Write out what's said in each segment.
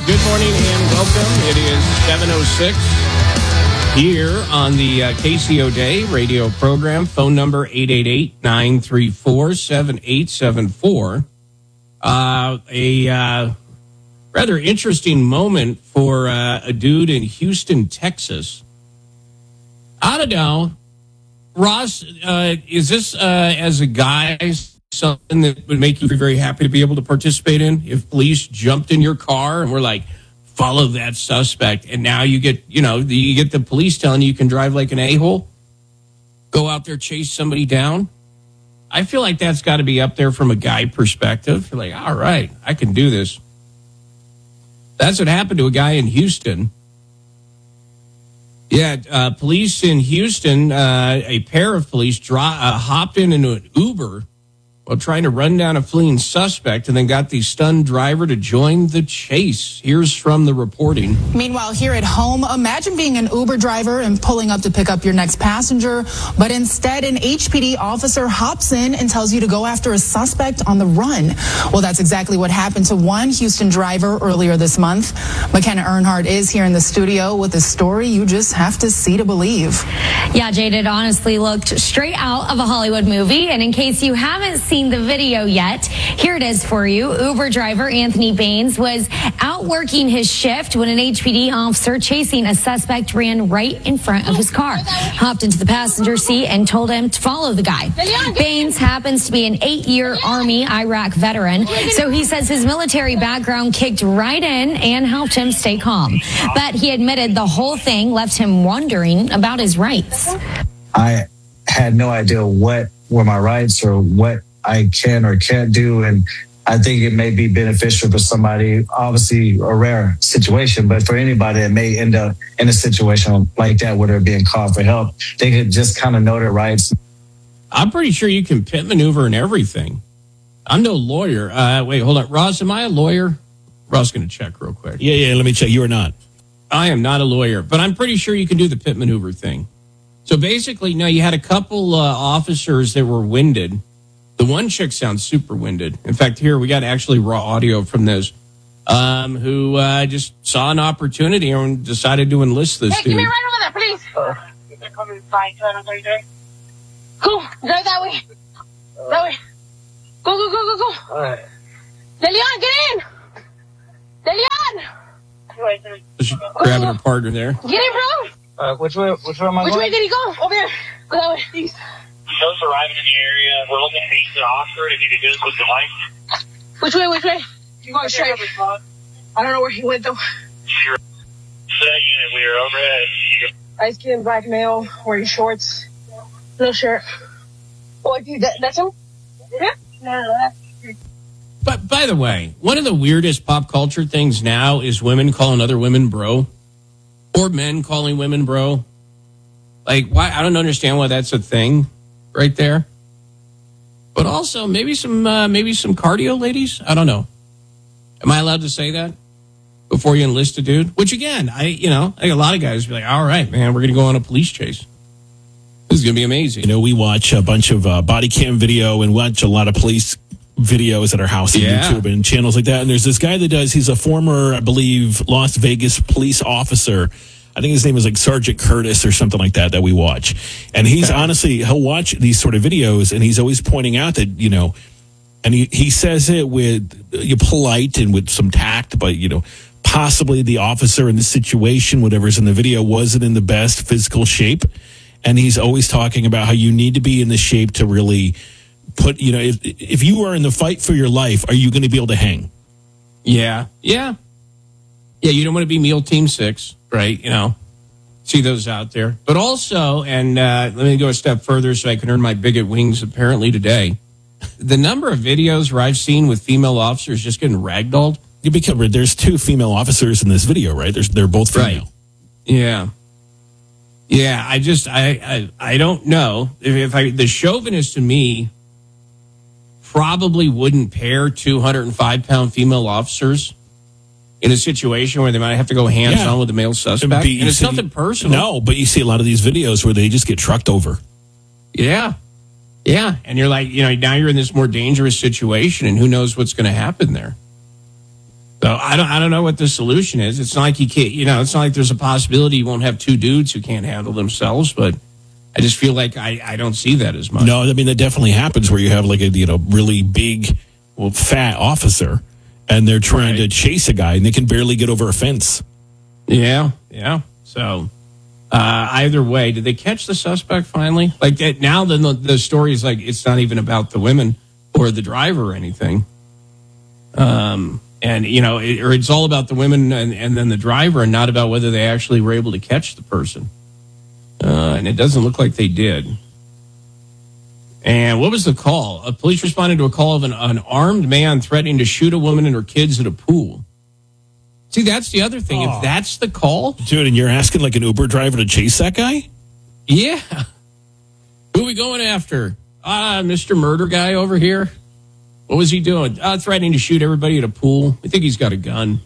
Good morning and welcome. It is 7:06 here on the KCO Day radio program. Phone number 888-934-7874. A rather interesting moment for a dude in Houston, Texas. I don't know. Ross, is this, as a guy, something that would make you very happy to be able to participate in? If police jumped in your car and were like, follow that suspect, and now you get the police telling you can drive like an a-hole, go out there, chase somebody down. I feel like that's got to be up there from a guy perspective. You're like, all right, I can do this. That's what happened to a guy in Houston. Yeah, police in Houston, a pair of police hopped into an Uber while trying to run down a fleeing suspect and then got the stunned driver to join the chase. Here's from the reporting. Meanwhile, here at home, imagine being an Uber driver and pulling up to pick up your next passenger, but instead an HPD officer hops in and tells you to go after a suspect on the run. Well, that's exactly what happened to one Houston driver earlier this month. McKenna Earnhardt is here in the studio with a story you just have to see to believe. Yeah, Jade, it honestly looked straight out of a Hollywood movie. And in case you haven't seen the video yet, here it is for you. Uber driver Anthony Baines was out working his shift when an HPD officer chasing a suspect ran right in front of his car, hopped into the passenger seat and told him to follow the guy. Baines happens to be an 8-year Army Iraq veteran, so he says his military background kicked right in and helped him stay calm. But he admitted the whole thing left him wondering about his rights. I had no idea what were my rights or what I can or can't do. And I think it may be beneficial for somebody, obviously a rare situation, but for anybody that may end up in a situation like that where they're being called for help, they could just kind of know their rights. I'm pretty sure you can pit maneuver and everything. I'm no lawyer. Wait, hold on. Ross, am I a lawyer? Ross going to check real quick. Yeah, let me check. You are not. I am not a lawyer, but I'm pretty sure you can do the pit maneuver thing. So basically, no, you had a couple officers that were winded. The one chick sounds super winded. In fact, here we got actually raw audio from this, who just saw an opportunity and decided to enlist this dude. Give me a ride over there, please. Go, drive that way. That way. Go. All right. DeLeon, get in. DeLeon. She's grabbing her partner there. Get in, bro. Which way am I going? Which way did he go? Over there. Go that way, please. Those arriving in the area, we're looking to meet the officer if you could just with the light. Which way? You going straight. I don't know where he went, though. Sure. That unit, we are overhead. Light skin, black male, wearing shorts, no shirt. Oh, that's him? Yeah. No, that's... But by the way, one of the weirdest pop culture things now is women calling other women bro, or men calling women bro. Like, why? I don't understand why that's a thing right there. But also, maybe some cardio ladies. I don't know. Am I allowed to say that before you enlist a dude? Which again, I think a lot of guys be like, all right, man, we're going to go on a police chase. This is going to be amazing. You know, we watch a bunch of body cam video and watch a lot of police videos at our house on YouTube and channels like that. And there's this guy that he's a former, I believe, Las Vegas police officer. I think his name is like Sergeant Curtis or something like that we watch. And he's honestly, he'll watch these sort of videos and he's always pointing out that, and he says it with polite and with some tact, but, possibly the officer in the situation, whatever's in the video, wasn't in the best physical shape. And he's always talking about how you need to be in the shape to really put, if you are in the fight for your life, are you going to be able to hang? Yeah. You don't want to be Meal Team 6, right? See those out there. But also, and let me go a step further so I can earn my bigot wings apparently today. The number of videos where I've seen with female officers just getting ragdolled. There's 2 female officers in this video, right? They're both female. Right. Yeah. I don't know if the chauvinist in me probably wouldn't pair 205-pound female officers in a situation where they might have to go hands-on with the male suspect. And it's nothing personal. No, but you see a lot of these videos where they just get trucked over. Yeah. And you're like, now you're in this more dangerous situation, and who knows what's going to happen there. So I don't know what the solution is. It's not like you can't, it's not like there's a possibility you won't have two dudes who can't handle themselves, but I just feel like I don't see that as much. No, I mean, that definitely happens where you have like a, really big, fat officer and they're trying to chase a guy and they can barely get over a fence. Yeah. So either way, did they catch the suspect finally? Like that now, then the story is like it's not even about the women or the driver or anything. And or it's all about the women and then the driver, and not about whether they actually were able to catch the person. And it doesn't look like they did. And what was the call? Police responded to a call of an armed man threatening to shoot a woman and her kids at a pool. See, that's the other thing. If that's the call, dude, and you're asking like an Uber driver to chase that guy? Yeah. Who are we going after? Mr. Murder guy over here. What was he doing? Threatening to shoot everybody at a pool. We think he's got a gun.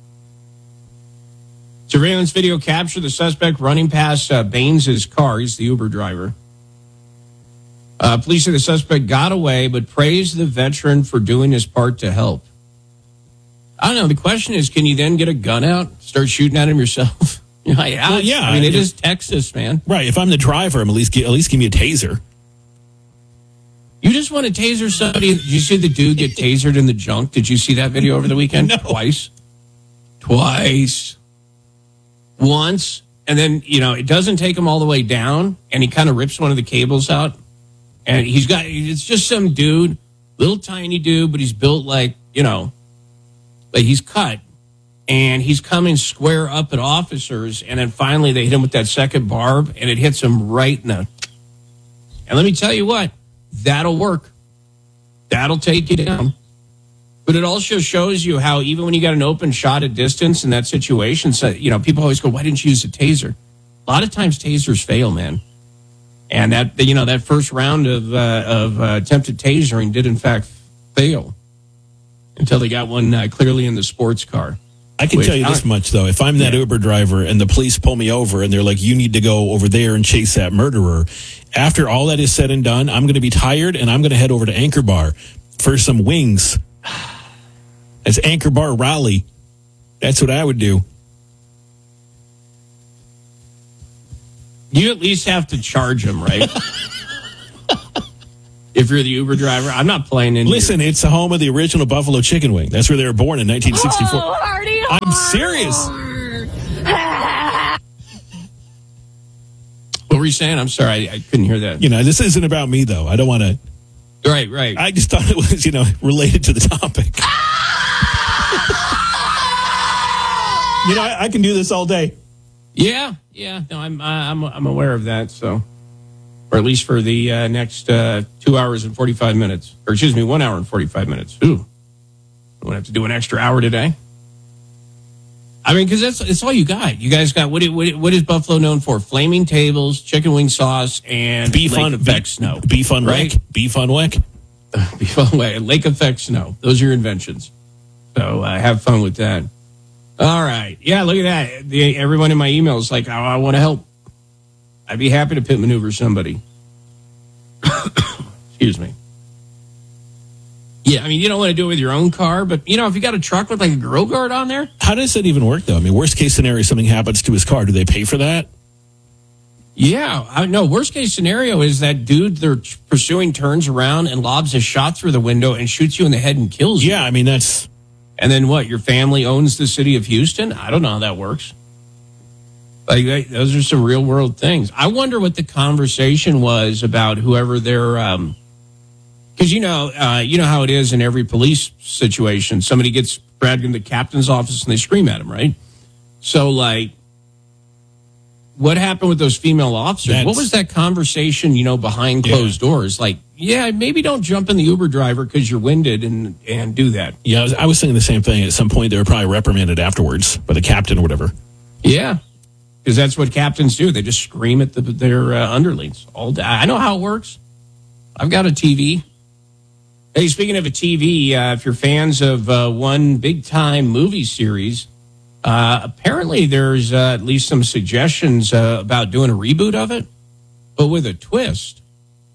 Surveillance video captured the suspect running past Baines' car. He's the Uber driver. Police say the suspect got away, but praised the veteran for doing his part to help. I don't know. The question is, can you then get a gun out, start shooting at him yourself? Yeah. I mean, it is Texas, man. Right. If I'm the driver, at least give me a taser. You just want to taser somebody. Did you see the dude get tasered in the junk? Did you see that video over the weekend? No. Twice. Once. And then, it doesn't take him all the way down. And he kind of rips one of the cables out. And it's just some dude, little tiny dude, but he's built like he's cut. And he's coming square up at officers. And then finally they hit him with that second barb. And it hits him right in the... And let me tell you what. That'll work. That'll take you down. But it also shows you how even when you got an open shot at distance in that situation, so, people always go, why didn't you use a taser? A lot of times tasers fail, man. And that first round of attempted tasering did in fact fail until they got one clearly in the sports car. I can tell you this much, though. If I'm that Uber driver and the police pull me over and they're like, you need to go over there and chase that murderer, after all that is said and done, I'm going to be tired and I'm going to head over to Anchor Bar for some wings. That's Anchor Bar Raleigh. That's what I would do. You at least have to charge them, right? If you're the Uber driver, I'm not playing in. Listen, it's the home of the original Buffalo Chicken Wing. That's where they were born in 1964. Oh, I'm serious. What were you saying? I'm sorry, I couldn't hear that. This isn't about me, though. I don't want to. Right. I just thought it was, related to the topic. I can do this all day. Yeah. No, I'm aware of that. So, or at least for the next 2 hours and 45 minutes, or excuse me, 1 hour and 45 minutes. Ooh, I'm gonna have to do an extra hour today. I mean, because it's all you got. You guys got what is Buffalo known for? Flaming tables, chicken wing sauce, and beef lake on effect snow. Beef on right? Beef on Weck. Beef on Weck. Lake effect snow. Those are your inventions. So have fun with that. All right. Yeah, look at that. Everyone in my email is like, I want to help. I'd be happy to pit maneuver somebody. Excuse me. Yeah, I mean, you don't want to do it with your own car, but, if you got a truck with like a grill guard on there. How does that even work, though? I mean, worst case scenario, something happens to his car. Do they pay for that? Yeah. No, worst case scenario is that dude they're pursuing turns around and lobs a shot through the window and shoots you in the head and kills you. Yeah, I mean, that's... And then what? Your family owns the city of Houston? I don't know how that works. Like, those are some real world things. I wonder what the conversation was about whoever they're... Because you know how it is in every police situation. Somebody gets dragged in the captain's office and they scream at him, right? So, like, what happened with those female officers? What was that conversation, behind closed doors? Like, yeah, maybe don't jump in the Uber driver because you're winded and do that. Yeah, I was thinking the same thing. At some point, they were probably reprimanded afterwards by the captain or whatever. Yeah, because that's what captains do. They just scream at their underlings all day. I know how it works. I've got a TV. Hey, speaking of a TV, if you're fans of one big-time movie series, apparently there's at least some suggestions about doing a reboot of it, but with a twist.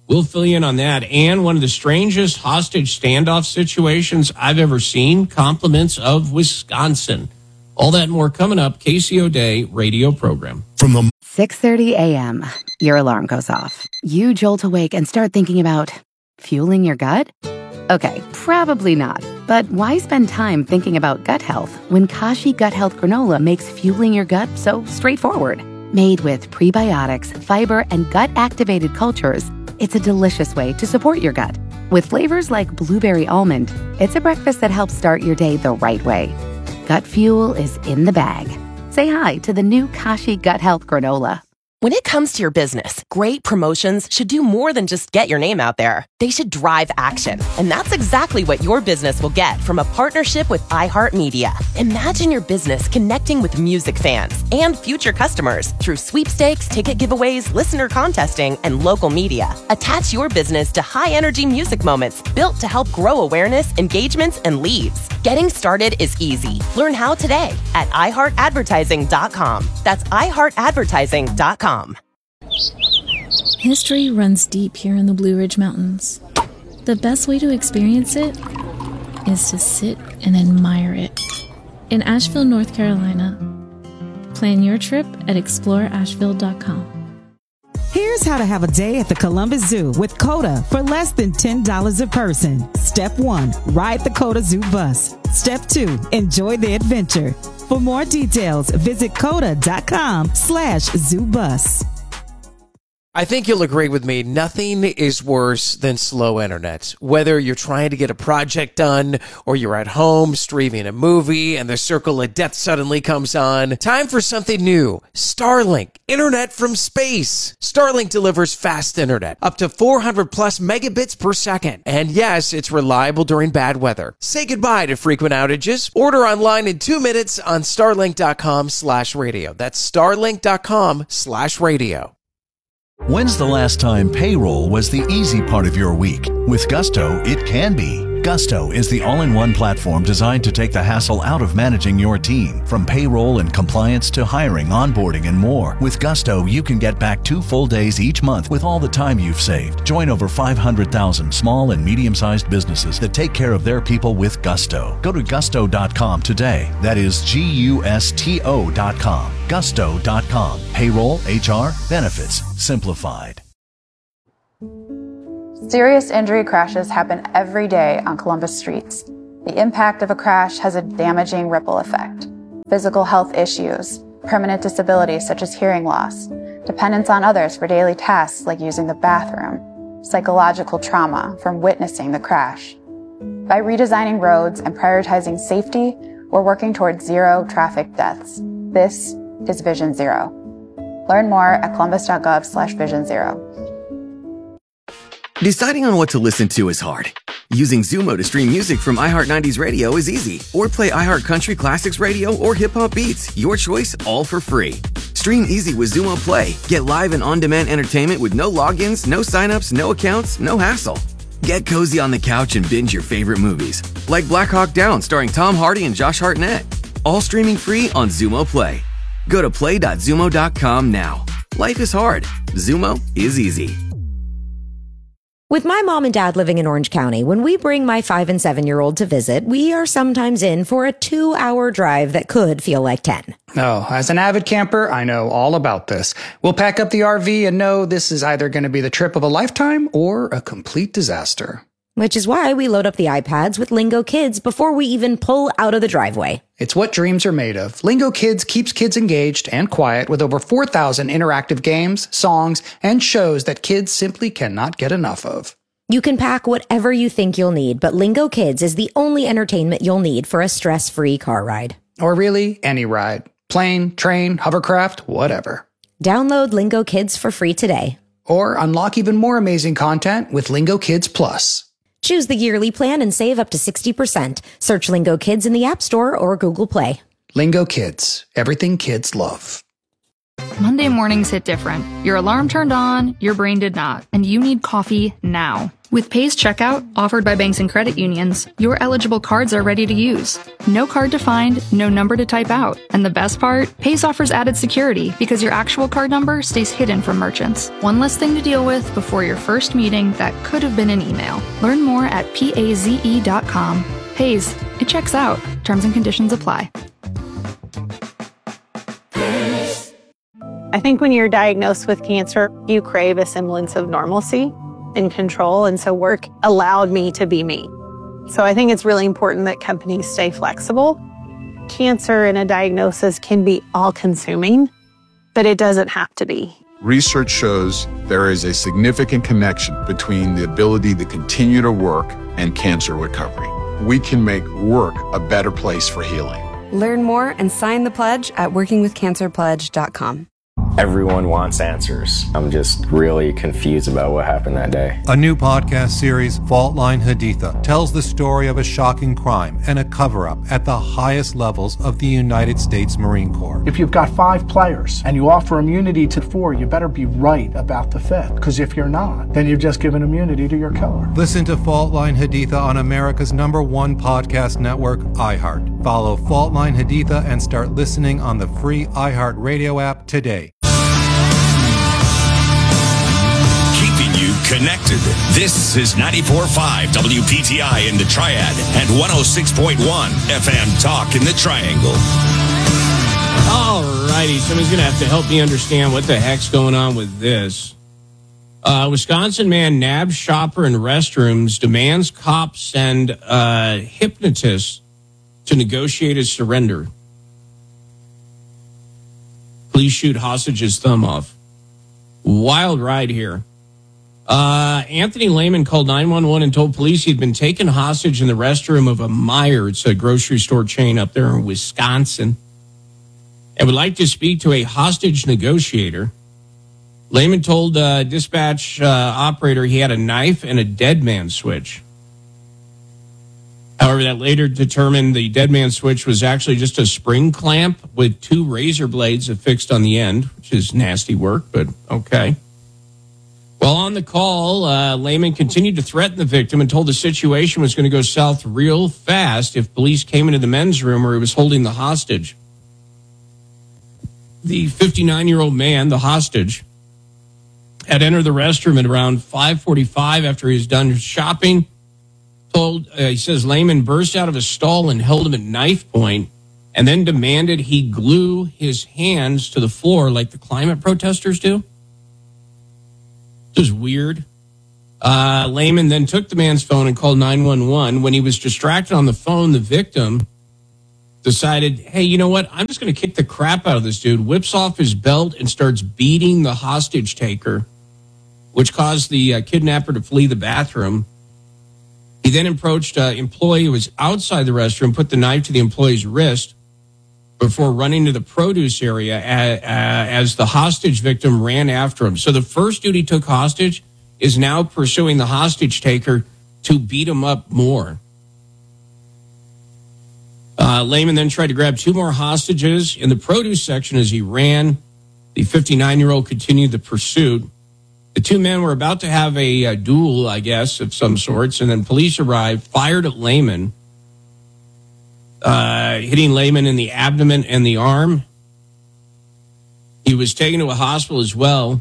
We'll fill you in on that. And one of the strangest hostage standoff situations I've ever seen, compliments of Wisconsin. All that and more coming up, Casey O'Day radio program. From the 6:30 a.m., your alarm goes off. You jolt awake and start thinking about fueling your gut? Okay, probably not. But why spend time thinking about gut health when Kashi Gut Health Granola makes fueling your gut so straightforward? Made with prebiotics, fiber, and gut-activated cultures, it's a delicious way to support your gut. With flavors like blueberry almond, it's a breakfast that helps start your day the right way. Gut fuel is in the bag. Say hi to the new Kashi Gut Health Granola. When it comes to your business, great promotions should do more than just get your name out there. They should drive action. And that's exactly what your business will get from a partnership with iHeartMedia. Imagine your business connecting with music fans and future customers through sweepstakes, ticket giveaways, listener contesting, and local media. Attach your business to high-energy music moments built to help grow awareness, engagements, and leads. Getting started is easy. Learn how today at iHeartAdvertising.com. That's iHeartAdvertising.com. History runs deep here in the Blue Ridge Mountains. The best way to experience it is to sit and admire it. In Asheville, North Carolina, plan your trip at exploreasheville.com. Here's how to have a day at the Columbus Zoo with COTA for less than $10 a person. Step 1, ride the COTA Zoo bus. Step 2, enjoy the adventure. For more details, visit COTA.com/zoobus. I think you'll agree with me, nothing is worse than slow internet. Whether you're trying to get a project done or you're at home streaming a movie and the circle of death suddenly comes on, time for something new. Starlink, internet from space. Starlink delivers fast internet, up to 400 plus megabits per second. And yes, it's reliable during bad weather. Say goodbye to frequent outages. Order online in 2 minutes on starlink.com/radio. That's starlink.com/radio. When's the last time payroll was the easy part of your week? With Gusto, it can be. Gusto is the all-in-one platform designed to take the hassle out of managing your team. From payroll and compliance to hiring, onboarding, and more. With Gusto, you can get back 2 full days each month with all the time you've saved. Join over 500,000 small and medium-sized businesses that take care of their people with Gusto. Go to gusto.com today. That is GUSTO.com. Gusto.com. Payroll, HR, benefits, simplified. Serious injury crashes happen every day on Columbus streets. The impact of a crash has a damaging ripple effect. Physical health issues, permanent disabilities such as hearing loss, dependence on others for daily tasks like using the bathroom, psychological trauma from witnessing the crash. By redesigning roads and prioritizing safety, we're working towards zero traffic deaths. This is Vision Zero. Learn more at columbus.gov/Vision Zero. Deciding on what to listen to is hard. Using Zumo to stream music from iHeart 90s Radio is easy. Or play iHeart Country Classics Radio or Hip Hop Beats. Your choice, all for free. Stream easy with Zumo Play. Get live and on-demand entertainment with no logins, no signups, no accounts, no hassle. Get cozy on the couch and binge your favorite movies. Like Black Hawk Down starring Tom Hardy and Josh Hartnett. All streaming free on Zumo Play. Go to play.zumo.com now. Life is hard. Zumo is easy. With my mom and dad living in Orange County, when we bring my 5 and 7-year-old to visit, we are sometimes in for a 2-hour drive that could feel like 10. Oh, as an avid camper, I know all about this. We'll pack up the RV and know this is either going to be the trip of a lifetime or a complete disaster. Which is why we load up the iPads with Lingo Kids before we even pull out of the driveway. It's what dreams are made of. Lingo Kids keeps kids engaged and quiet with over 4,000 interactive games, songs, and shows that kids simply cannot get enough of. You can pack whatever you think you'll need, but Lingo Kids is the only entertainment you'll need for a stress-free car ride. Or really, any ride. Plane, train, hovercraft, whatever. Download Lingo Kids for free today. Or unlock even more amazing content with Lingo Kids Plus. Choose the yearly plan and save up to 60%. Search Lingo Kids in the App Store or Google Play. Lingo Kids. Everything kids love. Monday mornings hit different. Your alarm turned on, your brain did not, and you need coffee now. With Pay's checkout, offered by banks and credit unions, your eligible cards are ready to use. No card to find, no number to type out. And the best part? Pay's offers added security because your actual card number stays hidden from merchants. One less thing to deal with before your first meeting that could have been an email. Learn more at paze.com. Pay's, it checks out. Terms and conditions apply. I think when you're diagnosed with cancer, you crave a semblance of normalcy and control, and so work allowed me to be me. So I think it's really important that companies stay flexible. Cancer and a diagnosis can be all-consuming, but it doesn't have to be. Research shows there is a significant connection between the ability to continue to work and cancer recovery. We can make work a better place for healing. Learn more and sign the pledge at workingwithcancerpledge.com. Everyone wants answers. I'm just really confused about what happened that day. A new podcast series, Fault Line Haditha, tells the story of a shocking crime and a cover-up at the highest levels of the United States Marine Corps. If you've got 5 players and you offer immunity to 4, you better be right about the 5th. Because if you're not, then you've just given immunity to your killer. Listen to Fault Line Haditha on America's #1 podcast network, iHeart. Follow Fault Line Haditha and start listening on the free iHeart Radio app today. Connected. This is 94.5 WPTI in the Triad and 106.1 FM Talk in the Triangle. All righty, somebody's going to have to help me understand what the heck's going on with this. Wisconsin man nabs shopper in restrooms, demands cops send hypnotist to negotiate his surrender. Police shoot hostage's thumb off. Wild ride here. Anthony Lehman called 911 and told police he'd been taken hostage in the restroom of a Meijer. It's a grocery store chain up there in Wisconsin, and would like to speak to a hostage negotiator. Lehman told dispatch operator he had a knife and a dead man switch. However, that later determined the dead man switch was actually just a spring clamp with 2 razor blades affixed on the end, which is nasty work, but okay. While on the call, Lehman continued to threaten the victim and told the situation was going to go south real fast if police came into the men's room where he was holding the hostage. The 59-year-old man, the hostage, had entered the restroom at around 5:45 after he was done shopping. He says Lehman burst out of his stall and held him at knife point and then demanded he glue his hands to the floor like the climate protesters do. This is weird. Lehman then took the man's phone and called 911. When he was distracted on the phone, the victim decided, hey, you know what? I'm just going to kick the crap out of this dude, whips off his belt and starts beating the hostage taker, which caused the kidnapper to flee the bathroom. He then approached an employee who was outside the restroom, put the knife to the employee's wrist before running to the produce area as the hostage victim ran after him. So the first dude he took hostage is now pursuing the hostage taker to beat him up more. Lehman then tried to grab 2 more hostages in the produce section as he ran. The 59-year-old continued the pursuit. The 2 men were about to have a duel, I guess, of some sorts, and then police arrived, fired at Lehman, hitting Lehman in the abdomen and the arm. He was taken to a hospital as well.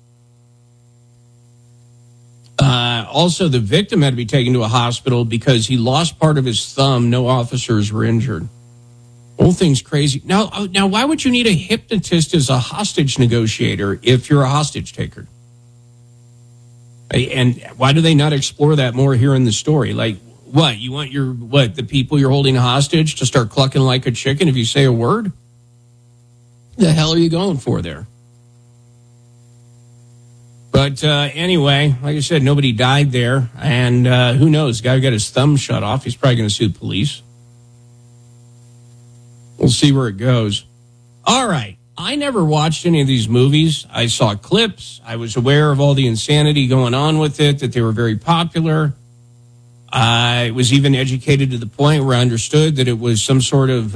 Also, the victim had to be taken to a hospital because he lost part of his thumb. No officers were injured. Whole thing's crazy. Now, why would you need a hypnotist as a hostage negotiator if you're a hostage taker? And why do they not explore that more here in the story? Like, what? You want the people you're holding hostage to start clucking like a chicken if you say a word? The hell are you going for there? But anyway, like I said, nobody died there. And who knows? Guy got his thumb shut off. He's probably going to sue police. We'll see where it goes. All right. I never watched any of these movies. I saw clips. I was aware of all the insanity going on with it, that they were very popular. I was even educated to the point where I understood that it was some sort of,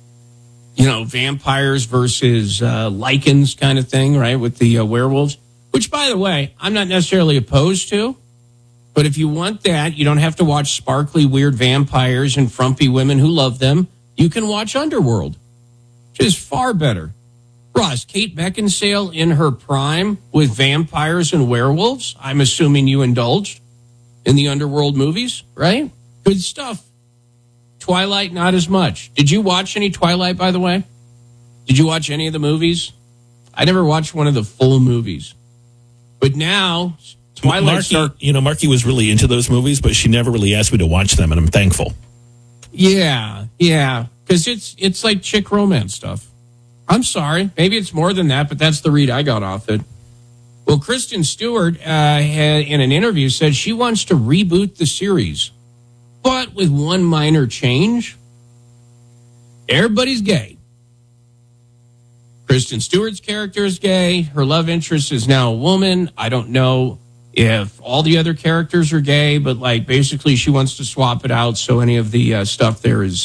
vampires versus lichens kind of thing, right, with the werewolves. Which, by the way, I'm not necessarily opposed to. But if you want that, you don't have to watch sparkly, weird vampires and frumpy women who love them. You can watch Underworld, which is far better. Ross, Kate Beckinsale in her prime with vampires and werewolves. I'm assuming you indulged in the Underworld movies, right? Good stuff. Twilight, not as much. Did you watch any Twilight, by the way? Did you watch any of the movies? I never watched one of the full movies. But now, Twilight... Marky was really into those movies, but she never really asked me to watch them, and I'm thankful. Yeah. Because it's like chick romance stuff. I'm sorry. Maybe it's more than that, but that's the read I got off it. Well, Kristen Stewart, in an interview, said she wants to reboot the series, but with one minor change. Everybody's gay. Kristen Stewart's character is gay. Her love interest is now a woman. I don't know if all the other characters are gay, but basically she wants to swap it out so any of the stuff there is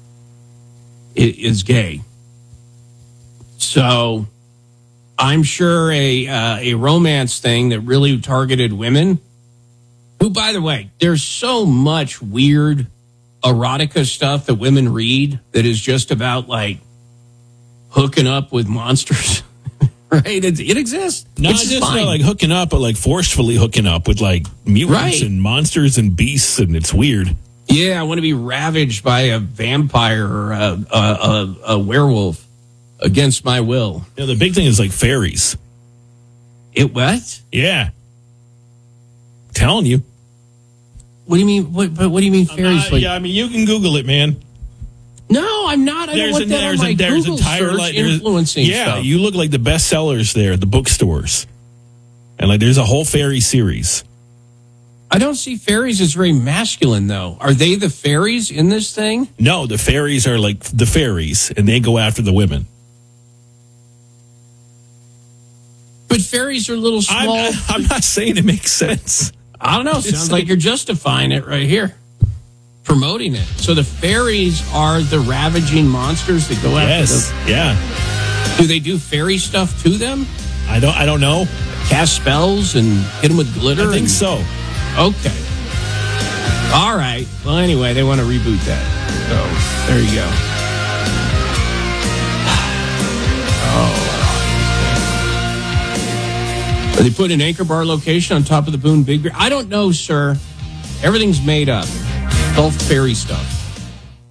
gay. So I'm sure a romance thing that really targeted women, who, by the way, there's so much weird erotica stuff that women read that is just about hooking up with monsters. Right? It exists. Not just hooking up, but forcefully hooking up with mutants and monsters and beasts, and it's weird. Yeah, I want to be ravaged by a vampire or a werewolf against my will. Yeah, the big thing is fairies. It what? Yeah. I'm telling you. What do you mean? What do you mean fairies? You can Google it, man. No, I'm not. I don't want that on my Google search influencing stuff. Yeah, you look like the bestsellers there at the bookstores. And there's a whole fairy series. I don't see fairies as very masculine, though. Are they the fairies in this thing? No, the fairies are the fairies, and they go after the women. But fairies are little small. I'm not saying it makes sense. I don't know. Sounds like you're justifying it right here. Promoting it. So the fairies are the ravaging monsters that go after them. Yeah. Do they do fairy stuff to them? I don't know. Cast spells and hit them with glitter? I think so. Okay. All right. Well, anyway, they want to reboot that. So there you go. Are they putting an Anchor Bar location on top of the Boone Big Bear? I don't know, sir. Everything's made up. It's all fairy stuff.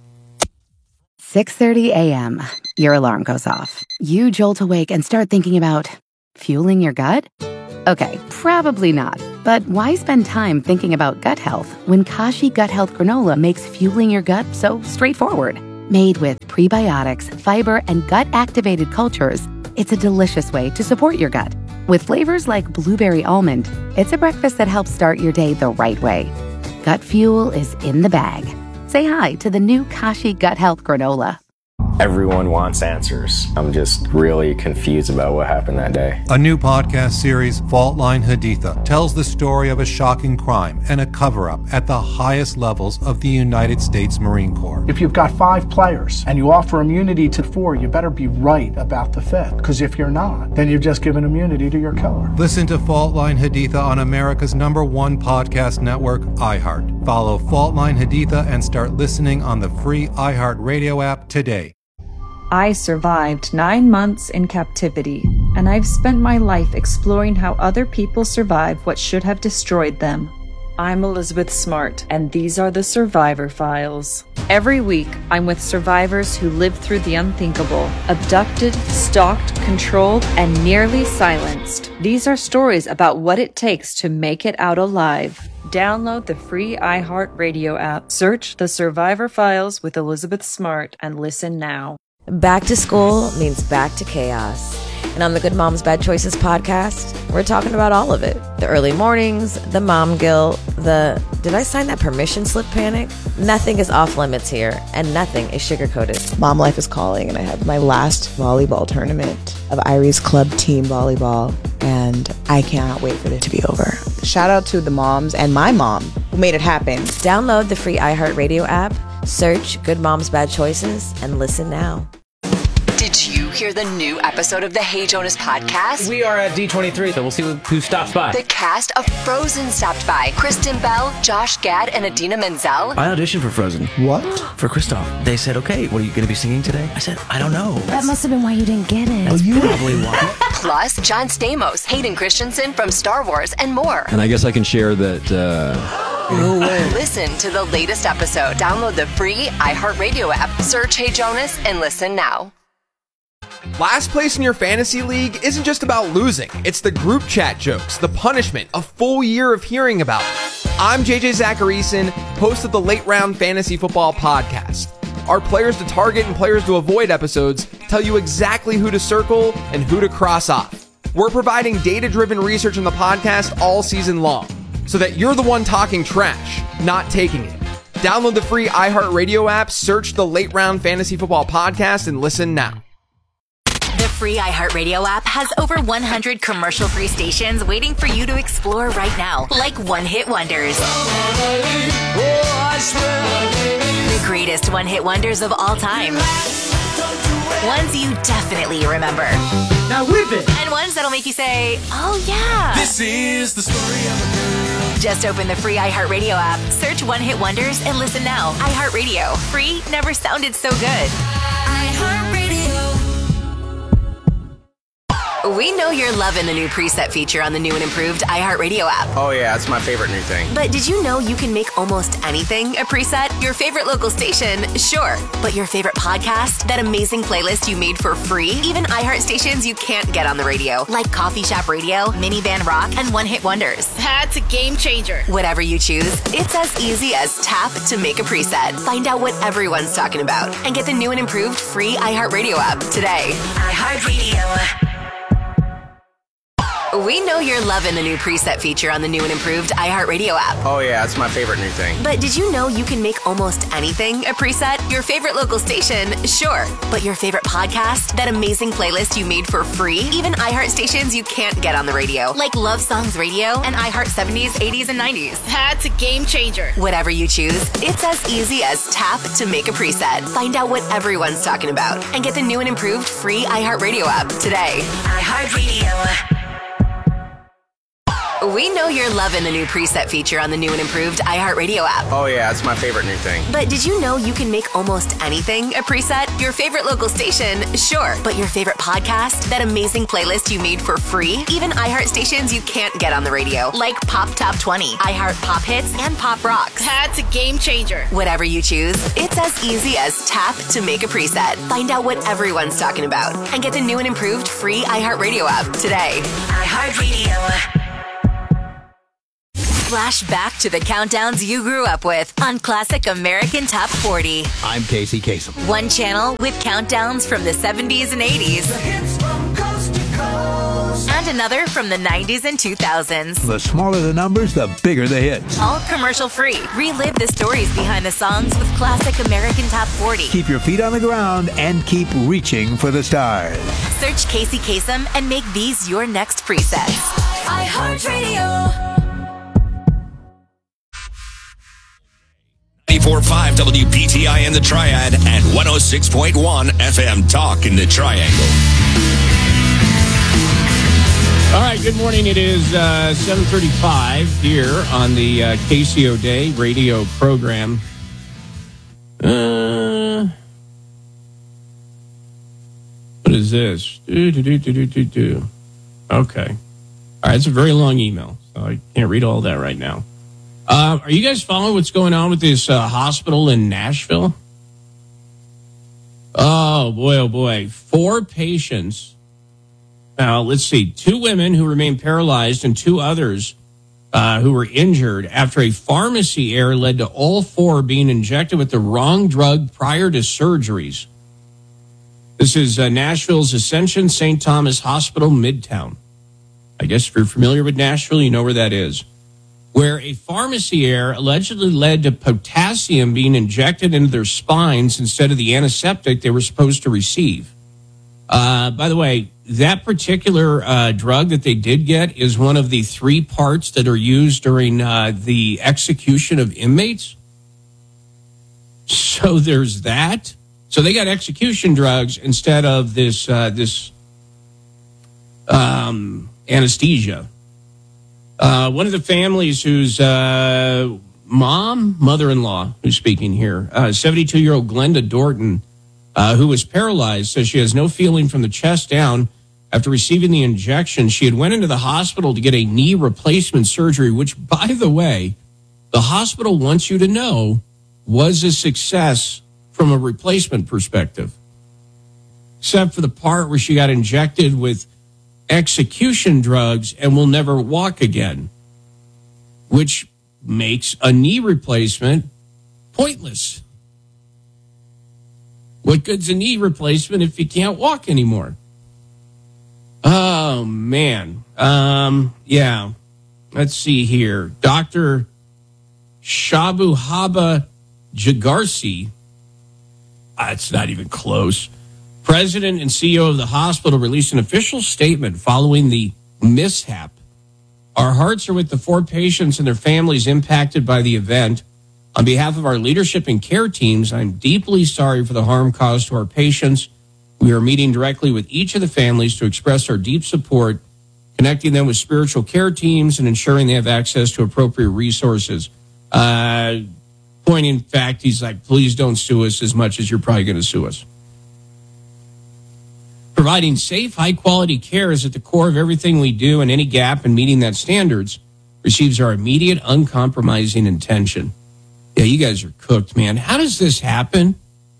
6:30 a.m. Your alarm goes off. You jolt awake and start thinking about fueling your gut? Okay, probably not. But why spend time thinking about gut health when Kashi Gut Health Granola makes fueling your gut so straightforward? Made with prebiotics, fiber, and gut-activated cultures, it's a delicious way to support your gut. With flavors like blueberry almond, it's a breakfast that helps start your day the right way. Gut fuel is in the bag. Say hi to the new Kashi Gut Health Granola. Everyone wants answers. I'm just really confused about what happened that day. A new podcast series, Fault Line Haditha, tells the story of a shocking crime and a cover-up at the highest levels of the United States Marine Corps. If you've got 5 players and you offer immunity to 4, you better be right about the 5th. Because if you're not, then you've just given immunity to your killer. Listen to Fault Line Haditha on America's #1 podcast network, iHeart. Follow Fault Line Haditha and start listening on the free iHeart Radio app today. I survived 9 months in captivity, and I've spent my life exploring how other people survive what should have destroyed them. I'm Elizabeth Smart, and these are the Survivor Files. Every week, I'm with survivors who lived through the unthinkable, abducted, stalked, controlled, and nearly silenced. These are stories about what it takes to make it out alive. Download the free iHeart Radio app, search The Survivor Files with Elizabeth Smart, and listen now. Back to school means back to chaos. And on the Good Moms Bad Choices podcast, we're talking about all of it. The early mornings, the mom guilt, the did I sign that permission slip panic? Nothing is off limits here, and nothing is sugar-coated. Mom life is calling, and I have my last volleyball tournament of Irie's Club Team Volleyball, and I cannot wait for it to be over. Shout out to the moms and my mom who made it happen. Download the free iHeartRadio app, search Good Moms Bad Choices, and listen now. Did you hear the new episode of the Hey Jonas podcast? We are at D23, so we'll see who stops by. The cast of Frozen stopped by. Kristen Bell, Josh Gad, and Idina Menzel. I auditioned for Frozen. What? For Kristoff. They said, okay, what are you going to be singing today? I said, I don't know. That must have been why you didn't get it. That's probably why. Plus, John Stamos, Hayden Christensen from Star Wars, and more. And I guess I can share that... No way. Listen to the latest episode. Download the free iHeartRadio app. Search Hey Jonas and listen now. Last place in your fantasy league isn't just about losing. It's the group chat jokes, the punishment, a full year of hearing about it. I'm JJ Zacharyson, host of the Late Round Fantasy Football Podcast. Our players to target and players to avoid episodes tell you exactly who to circle and who to cross off. We're providing data-driven research in the podcast all season long, so that you're the one talking trash, not taking it. Download the free iHeartRadio app, search the Late Round Fantasy Football Podcast, and listen now. The free iHeartRadio app has over 100 commercial-free stations waiting for you to explore right now, like one-hit wonders. The greatest one-hit wonders of all time. Ones you definitely remember. Now whip it! And ones that'll make you say, oh yeah. This is the story of a girl. Just open the free iHeartRadio app, search One Hit Wonders, and listen now. iHeartRadio. Free never sounded so good. We know you're loving the new preset feature on the new and improved iHeartRadio app. Oh, yeah, it's my favorite new thing. But did you know you can make almost anything a preset? Your favorite local station, sure. But your favorite podcast? That amazing playlist you made for free? Even iHeart stations you can't get on the radio, like Coffee Shop Radio, Minivan Rock, and One Hit Wonders. That's a game changer. Whatever you choose, it's as easy as tap to make a preset. Find out what everyone's talking about and get the new and improved free iHeartRadio app today. iHeartRadio. We know you're loving the new preset feature on the new and improved iHeartRadio app. Oh, yeah, it's my favorite new thing. But did you know you can make almost anything a preset? Your favorite local station, sure. But your favorite podcast? That amazing playlist you made for free? Even iHeart stations you can't get on the radio, like Love Songs Radio and iHeart 70s, 80s, and 90s. That's a game changer. Whatever you choose, it's as easy as tap to make a preset. Find out what everyone's talking about and get the new and improved free iHeartRadio app today. iHeartRadio. We know you're loving the new preset feature on the new and improved iHeartRadio app. Oh, yeah, it's my favorite new thing. But did you know you can make almost anything a preset? Your favorite local station, sure. But your favorite podcast? That amazing playlist you made for free? Even iHeart stations you can't get on the radio, like Pop Top 20, iHeart Pop Hits, and Pop Rocks. That's a game changer. Whatever you choose, it's as easy as tap to make a preset. Find out what everyone's talking about and get the new and improved free iHeartRadio app today. iHeartRadio. Flash back to the countdowns you grew up with on Classic American Top 40. I'm Casey Kasem. One channel with countdowns from the 70s and 80s. The hits from coast to coast. And another from the 90s and 2000s. The smaller the numbers, the bigger the hits. All commercial free. Relive the stories behind the songs with Classic American Top 40. Keep your feet on the ground and keep reaching for the stars. Search Casey Kasem and make these your next presets. iHeartRadio. 94.5 WPTI in the Triad and 106.1 FM Talk in the Triangle. All right, good morning. It is 7:35 here on the Casey O'Day radio program. What is this? Okay. All right, it's a very long email, so I can't read all that right now. Are you guys following what's going on with this hospital in Nashville? Oh, boy. 4 patients. Now, let's see. 2 women who remain paralyzed and 2 others who were injured after a pharmacy error led to all 4 being injected with the wrong drug prior to surgeries. This is Nashville's Ascension St. Thomas Hospital, Midtown. I guess if you're familiar with Nashville, you know where that is. Where a pharmacy error allegedly led to potassium being injected into their spines instead of the antiseptic they were supposed to receive. By the way, that particular drug that they did get is one of the 3 parts that are used during the execution of inmates. So there's that. So they got execution drugs instead of this anesthesia. One of the families whose mother-in-law, who's speaking here, 72-year-old Glenda Dorton, who was paralyzed, says she has no feeling from the chest down after receiving the injection. She had went into the hospital to get a knee replacement surgery, which, by the way, the hospital wants you to know was a success from a replacement perspective, except for the part where she got injected with execution drugs and will never walk again, which makes a knee replacement pointless. What good's a knee replacement if you can't walk anymore? Oh, man. Yeah. Let's see here. Dr. Shabuhaba Jagarsi, it's not even close, president and CEO of the hospital, released an official statement following the mishap. Our hearts are with the 4 patients and their families impacted by the event. On behalf of our leadership and care teams, I'm deeply sorry for the harm caused to our patients. We are meeting directly with each of the families to express our deep support, connecting them with spiritual care teams and ensuring they have access to appropriate resources. Point in fact, he's like, please don't sue us as much as you're probably going to sue us. Providing safe, high-quality care is at the core of everything we do, and any gap in meeting that standards receives our immediate, uncompromising attention. Yeah, you guys are cooked, man. How does this happen?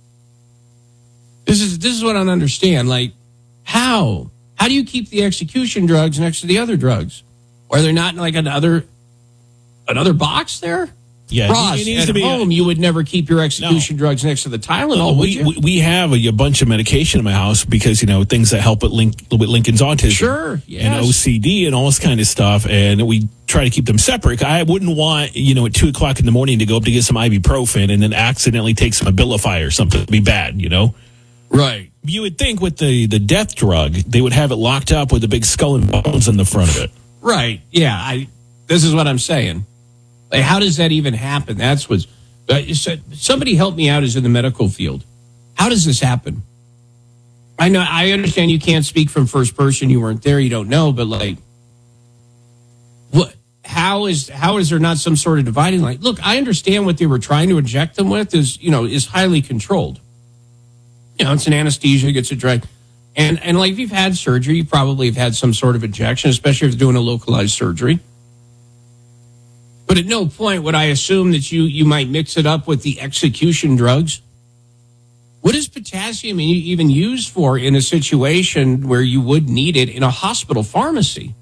This is what I don't understand. Like, how? How do you keep the execution drugs next to the other drugs? Are there not like another box there? Yeah, Ross, it needs at to be home, you would never keep your execution drugs next to the Tylenol, would you? We have a bunch of medication in my house because, things that help with Lincoln's autism. Sure, yes. And OCD and all this kind of stuff. And we try to keep them separate. I wouldn't want, at 2 o'clock in the morning to go up to get some ibuprofen and then accidentally take some Abilify or something. It'd be bad, Right. You would think with the death drug, they would have it locked up with a big skull and bones in the front of it. Right. Yeah. This is what I'm saying. Like, how does that even happen? That's what somebody help me out who's in the medical field. How does this happen? I understand you can't speak from first person. You weren't there. You don't know. But like, what? How is there not some sort of dividing line? Look, I understand what they were trying to inject them with is highly controlled. It's an anesthesia, it gets a drug. And like, if you've had surgery, you probably have had some sort of injection, especially if you're doing a localized surgery. But at no point would I assume that you might mix it up with the execution drugs. What is potassium even used for in a situation where you would need it in a hospital pharmacy?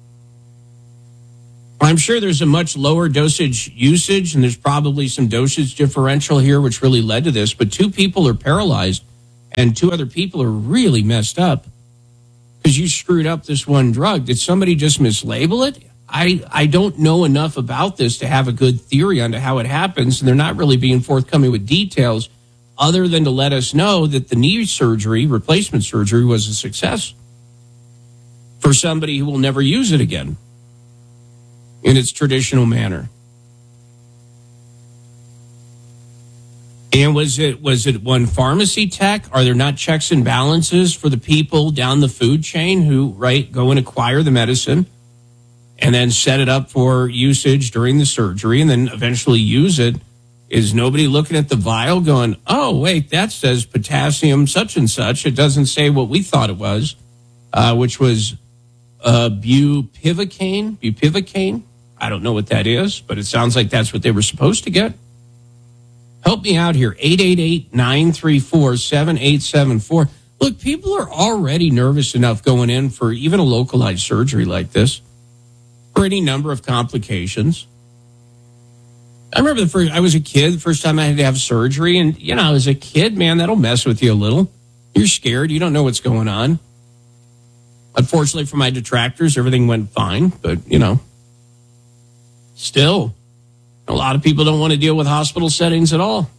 I'm sure there's a much lower dosage usage, and there's probably some dosage differential here, which really led to this. But 2 people are paralyzed, and 2 other people are really messed up because you screwed up this one drug. Did somebody just mislabel it? I don't know enough about this to have a good theory on how it happens, and they're not really being forthcoming with details other than to let us know that the knee surgery, replacement surgery, was a success for somebody who will never use it again in its traditional manner. And was it one pharmacy tech? Are there not checks and balances for the people down the food chain who, go and acquire the medicine and then set it up for usage during the surgery and then eventually use it? Is nobody looking at the vial going, oh, wait, that says potassium such and such. It doesn't say what we thought it was, which was bupivacaine. I don't know what that is, but it sounds like that's what they were supposed to get. Help me out here, 888-934-7874. Look, people are already nervous enough going in for even a localized surgery like this, for any number of complications. I remember I was a kid, the first time I had to have surgery, and, as a kid, man, that'll mess with you a little. You're scared. You don't know what's going on. Unfortunately for my detractors, everything went fine, but, still, a lot of people don't want to deal with hospital settings at all.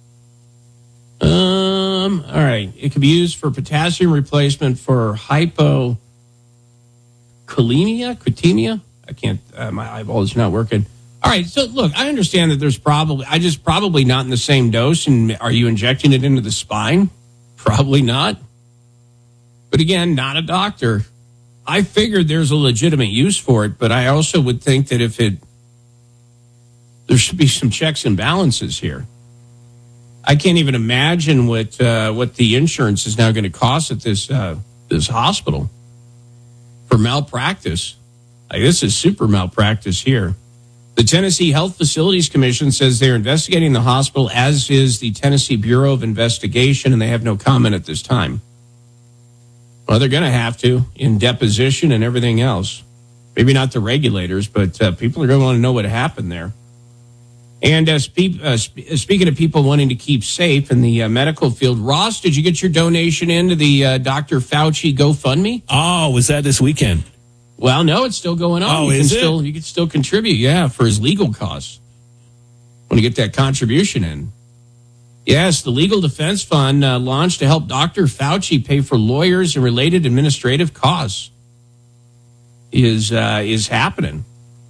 All right. It can be used for potassium replacement for hypokalemia. I can't, my eyeballs are not working. All right, so look, I understand that there's probably not in the same dose. And are you injecting it into the spine? Probably not. But again, not a doctor. I figured there's a legitimate use for it, but I also would think that there should be some checks and balances here. I can't even imagine what the insurance is now going to cost at this hospital for malpractice. This is super malpractice here. The Tennessee Health Facilities Commission says they're investigating the hospital, as is the Tennessee Bureau of Investigation, and they have no comment at this time. Well, they're going to have to in deposition and everything else. Maybe not the regulators, but people are going to want to know what happened there. And speaking of people wanting to keep safe in the medical field, Ross, did you get your donation into the Dr. Fauci GoFundMe? Oh, was that this weekend? Well, no, it's still going on. Oh, you can still contribute, for his legal costs. Want to get that contribution in. Yes, the Legal Defense Fund launched to help Dr. Fauci pay for lawyers and related administrative costs. Is happening.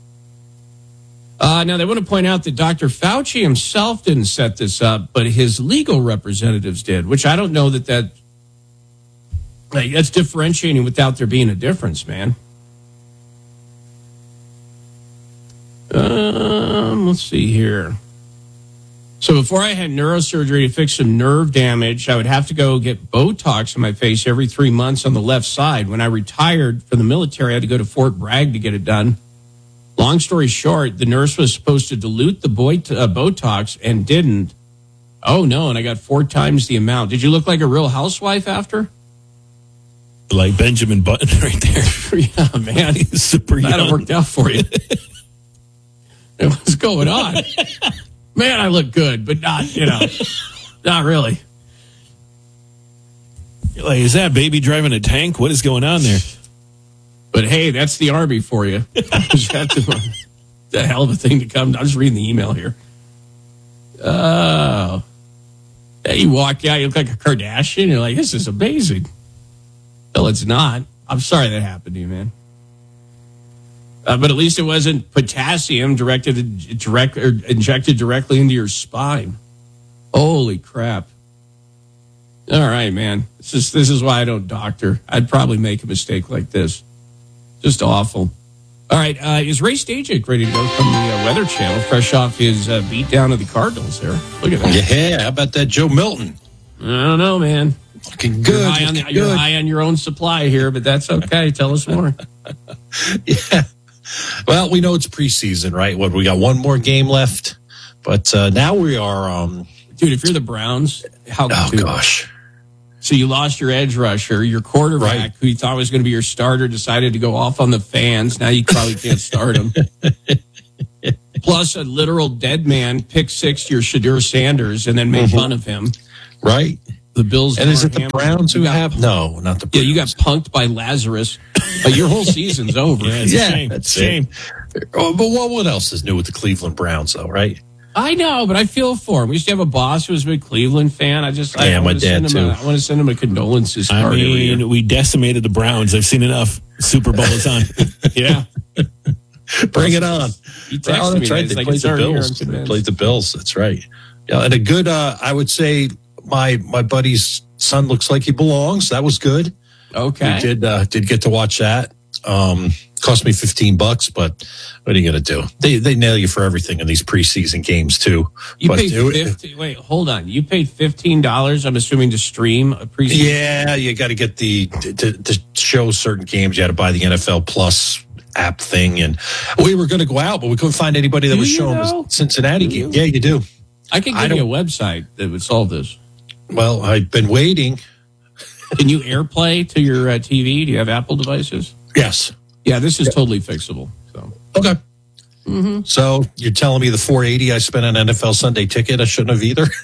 Now, they want to point out that Dr. Fauci himself didn't set this up, but his legal representatives did, which I don't know that's differentiating without there being a difference, man. Let's see here. So before I had neurosurgery to fix some nerve damage, I would have to go get Botox in my face every 3 months on the left side. When I retired from the military, I had to go to Fort Bragg to get it done. Long story short, the nurse was supposed to dilute the Botox and didn't. Oh, no, and I got 4 times the amount. Did you look like a real housewife after? Like Benjamin Button right there. Yeah, man. He's super young. That worked out for you. What's going on? Man, I look good, but not really. Like, is that baby driving a tank? What is going on there? But hey, that's the Army for you. That's a hell of a thing to come. I'm just reading the email here. Oh. You walk out, you look like a Kardashian. You're like, this is amazing. Well, it's not. I'm sorry that happened to you, man. But at least it wasn't potassium injected directly into your spine. Holy crap. All right, man. This is why I don't doctor. I'd probably make a mistake like this. Just awful. All right, is Ray Stajic ready to go from the Weather Channel, fresh off his beat down of the Cardinals there? Look at that. Yeah, how about that Joe Milton? I don't know, man. Looking good. You're high on your own supply here, but that's okay. Tell us more. Yeah. Well, we know it's preseason, right? We got one more game left, but now we are. Dude, if you're the Browns, gosh. So you lost your edge rusher, your quarterback, who you thought was going to be your starter, decided to go off on the fans. Now you probably can't start him. Plus a literal dead man, pick six to your Shadur Sanders, and then make fun of him. Right. The Bills. And is it the Browns who have? No, not the Browns. Yeah, you got punked by Lazarus. Your whole season's over. Yeah, it's a shame. That's a shame. Oh, but what else is new with the Cleveland Browns, though, right? I know, but I feel for him. We used to have a boss who was a big Cleveland fan. My dad, too. I want to send him a condolences card. We decimated the Browns. I've seen enough. Super Bowl is on. Yeah. Bring it on. He texted me. That's right. They played the Bills. They played the Bills. That's right. Yeah, and a good, I would say, my buddy's son looks like he belongs. That was good. Okay. We did get to watch that. Cost me $15, but what are you going to do? They nail you for everything in these preseason games too. You paid wait, hold on. You paid $15. I'm assuming to stream a preseason. Yeah, you got to get to show certain games. You had to buy the NFL Plus app thing, and we were going to go out, but we couldn't find anybody that was showing the Cincinnati game. Yeah, you do. I can give you a website that would solve this. Well, I've been waiting. Can you AirPlay to your TV? Do you have Apple devices? Yes. Yeah, this is totally fixable. So okay. Mm-hmm. So you're telling me the $480 I spent on NFL Sunday Ticket, I shouldn't have either?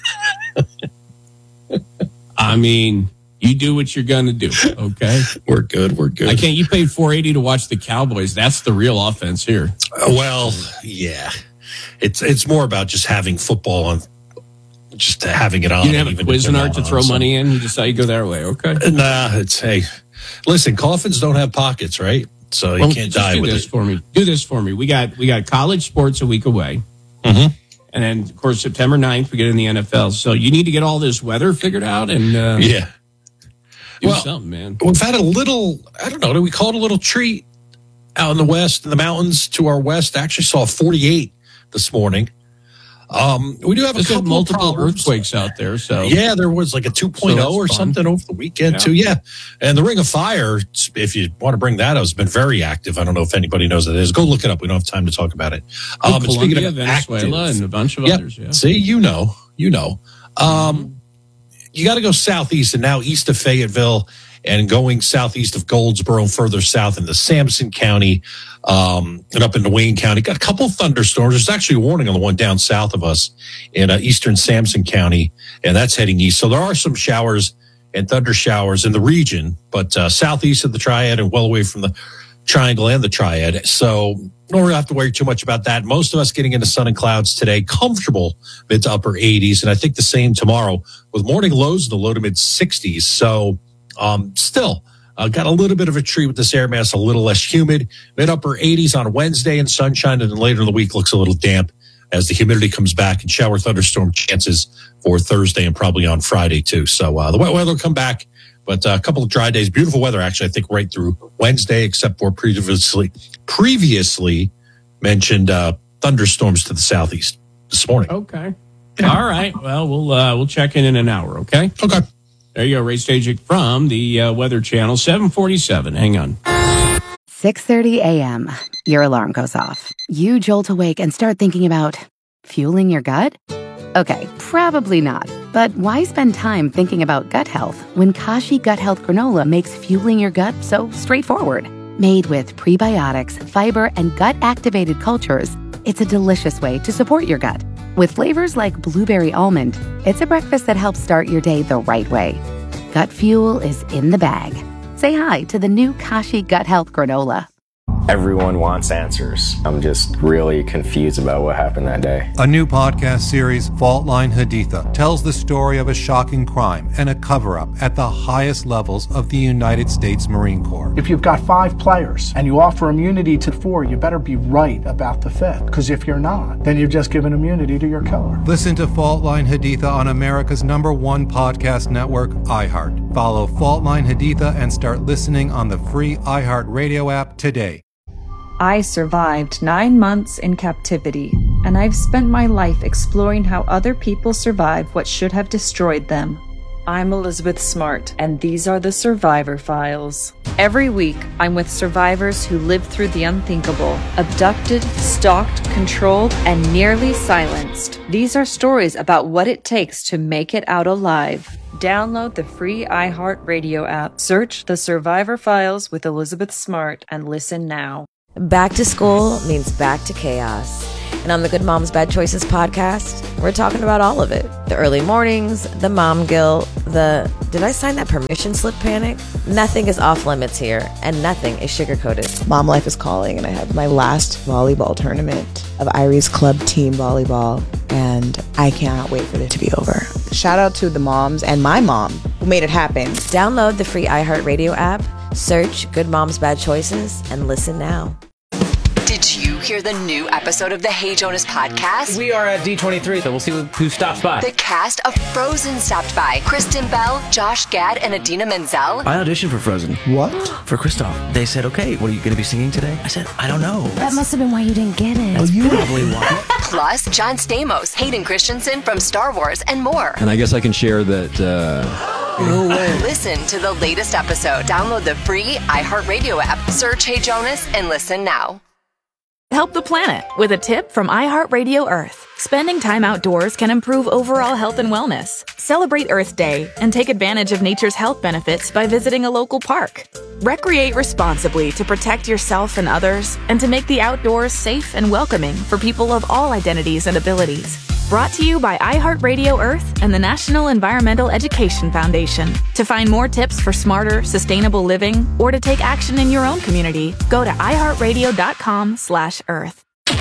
I mean, you do what you're going to do, okay? We're good. You paid $480 to watch the Cowboys. That's the real offense here. Well, yeah. It's more about just having football on. Just having it on. You didn't have a Cuisinart to throw money in? You decided to go that way, okay? Nah, listen, coffins don't have pockets, right? So you can't die with it. Do this for me. We got college sports a week away. Mm-hmm. And then, of course, September 9th, we get in the NFL. So you need to get all this weather figured out and do something, man. We've had a little, I don't know, do we call it a little treat out in the west, in the mountains to our west? I actually saw 48 this morning. We do have a couple multiple earthquakes out there. So yeah, there was like a 2.0 or something over the weekend too. Yeah. And the Ring of Fire, if you want to bring that up, has been very active. I don't know if anybody knows what it is. Go look it up. We don't have time to talk about it. Colombia, Venezuela, and a bunch of others. Yeah. See, you know. You got to go southeast and now east of Fayetteville and going southeast of Goldsboro and further south into Sampson County and up into Wayne County. Got a couple of thunderstorms. There's actually a warning on the one down south of us in eastern Sampson County, and that's heading east. So there are some showers and thunder showers in the region, but southeast of the Triad and well away from the Triangle and the Triad. So don't really have to worry too much about that. Most of us getting into sun and clouds today, comfortable mid to upper 80s, and I think the same tomorrow with morning lows in the low to mid 60s. So still got a little bit of a treat with this air mass, a little less humid, mid upper 80s on Wednesday and sunshine, and then later in the week looks a little damp as the humidity comes back and shower thunderstorm chances for Thursday and probably on Friday too. So the wet weather will come back, but a couple of dry days, beautiful weather actually, I think right through Wednesday, except for previously mentioned thunderstorms to the southeast this morning. Okay. All right. Well, we'll check in an hour. Okay. Okay. There you go, Ray Stajic from the Weather Channel, 747. Hang on. 6:30 a.m. Your alarm goes off. You jolt awake and start thinking about fueling your gut? Okay, probably not. But why spend time thinking about gut health when Kashi Gut Health Granola makes fueling your gut so straightforward? Made with prebiotics, fiber, and gut-activated cultures, it's a delicious way to support your gut. With flavors like blueberry almond, it's a breakfast that helps start your day the right way. Gut fuel is in the bag. Say hi to the new Kashi Gut Health Granola. Everyone wants answers. I'm just really confused about what happened that day. A new podcast series, Fault Line Haditha, tells the story of a shocking crime and a cover-up at the highest levels of the United States Marine Corps. If you've got 5 players and you offer immunity to 4, you better be right about the 5th. Because if you're not, then you've just given immunity to your killer. Listen to Fault Line Haditha on America's #1 podcast network, iHeart. Follow Fault Line Haditha and start listening on the free iHeart Radio app today. I survived 9 months in captivity, and I've spent my life exploring how other people survive what should have destroyed them. I'm Elizabeth Smart, and these are the Survivor Files. Every week, I'm with survivors who lived through the unthinkable, abducted, stalked, controlled, and nearly silenced. These are stories about what it takes to make it out alive. Download the free iHeart Radio app, search The Survivor Files with Elizabeth Smart, and listen now. Back to school means back to chaos. And on the Good Moms Bad Choices podcast, we're talking about all of it. The early mornings, the mom guilt, the did I sign that permission slip panic? Nothing is off limits here, and nothing is sugar-coated. Mom life is calling, and I have my last volleyball tournament of Iris Club Team Volleyball, and I cannot wait for it to be over. Shout out to the moms and my mom who made it happen. Download the free iHeartRadio app, search Good Moms Bad Choices, and listen now. Did you hear the new episode of the Hey Jonas podcast? We are at D23, so we'll see who stops by. The cast of Frozen stopped by. Kristen Bell, Josh Gad, and Adina Menzel. I auditioned for Frozen. What? For Kristoff. They said, okay, what are you going to be singing today? I said, I don't know. That must have been why you didn't get it. That's probably why. Plus, John Stamos, Hayden Christensen from Star Wars, and more. And I guess I can share that... No way. Listen to the latest episode. Download the free iHeartRadio app. Search Hey Jonas and listen now. Help the planet with a tip from iHeartRadio Earth. Spending time outdoors can improve overall health and wellness. Celebrate Earth Day and take advantage of nature's health benefits by visiting a local park. Recreate responsibly to protect yourself and others, and to make the outdoors safe and welcoming for people of all identities and abilities. Brought to you by iHeartRadio Earth and the National Environmental Education Foundation. To find more tips for smarter, sustainable living, or to take action in your own community, go to iHeartRadio.com/Earth.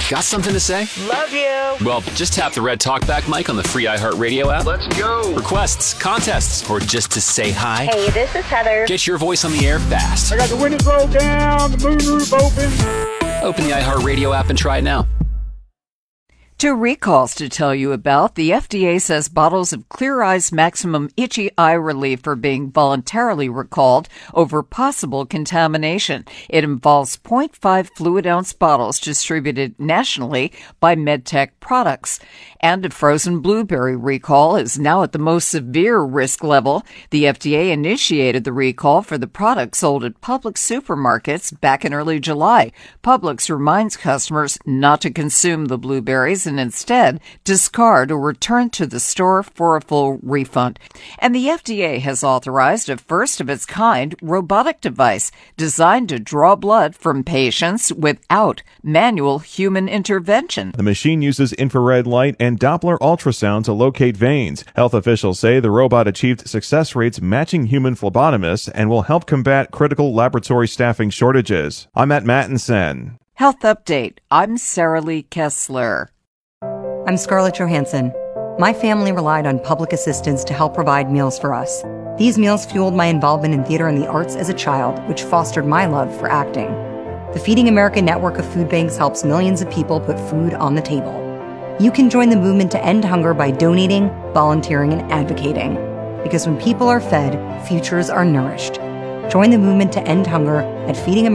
Got something to say? Love you. Well, just tap the red talkback mic on the free iHeartRadio app. Let's go. Requests, contests, or just to say hi. Hey, this is Heather. Get your voice on the air fast. I got the windows rolled down, the moonroof open. Open the iHeartRadio app and try it now. 2 recalls to tell you about. The FDA says bottles of Clear Eyes Maximum Itchy Eye Relief are being voluntarily recalled over possible contamination. It involves 0.5 fluid ounce bottles distributed nationally by MedTech Products. And a frozen blueberry recall is now at the most severe risk level. The FDA initiated the recall for the product sold at Publix supermarkets back in early July. Publix reminds customers not to consume the blueberries and instead discard or return to the store for a full refund. And the FDA has authorized a first-of-its-kind robotic device designed to draw blood from patients without manual human intervention. The machine uses infrared light and Doppler ultrasound to locate veins. Health officials say the robot achieved success rates matching human phlebotomists and will help combat critical laboratory staffing shortages. I'm Matt Mattinson. Health Update. I'm Sarah Lee Kessler. I'm Scarlett Johansson. My family relied on public assistance to help provide meals for us. These meals fueled my involvement in theater and the arts as a child, which fostered my love for acting. The Feeding America network of food banks helps millions of people put food on the table. You can join the movement to end hunger by donating, volunteering, and advocating. Because when people are fed, futures are nourished. Join the movement to end hunger at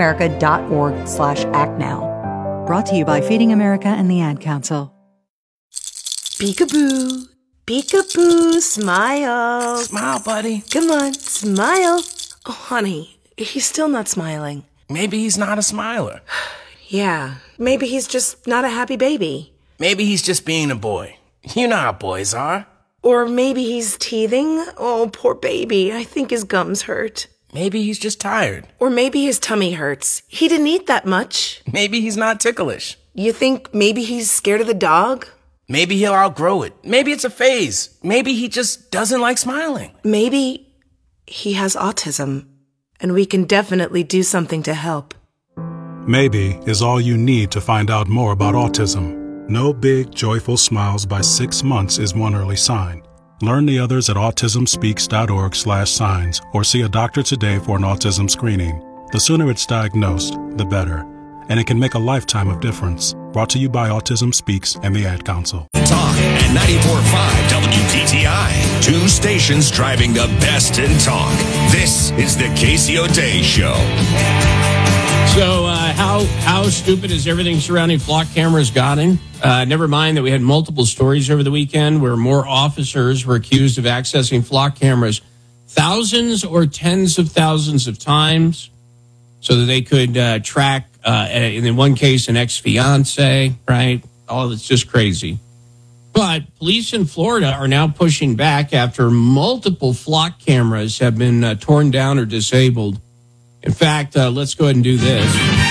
feedingamerica.org/actnow. Brought to you by Feeding America and the Ad Council. Peekaboo, peekaboo, smile. Smile, buddy. Come on, smile. Oh, honey, he's still not smiling. Maybe he's not a smiler. Yeah, maybe he's just not a happy baby. Maybe he's just being a boy. You know how boys are. Or maybe he's teething. Oh, poor baby. I think his gums hurt. Maybe he's just tired. Or maybe his tummy hurts. He didn't eat that much. Maybe he's not ticklish. You think maybe he's scared of the dog? Maybe he'll outgrow it. Maybe it's a phase. Maybe he just doesn't like smiling. Maybe he has autism, and we can definitely do something to help. Maybe is all you need to find out more about autism. No big, joyful smiles by 6 months is one early sign. Learn the others at autismspeaks.org/signs or see a doctor today for an autism screening. The sooner it's diagnosed, the better. And it can make a lifetime of difference. Brought to you by Autism Speaks and the Ad Council. Talk and 94.5 WPTI. 2 stations driving the best in talk. This is the Casey O'Day Show. So how stupid has everything surrounding flock cameras gotten? Never mind that we had multiple stories over the weekend where more officers were accused of accessing flock cameras thousands or tens of thousands of times so that they could track, in one case, an ex-fiance, right? Oh, it's just crazy. But police in Florida are now pushing back after multiple flock cameras have been torn down or disabled. In fact, let's go ahead and do this.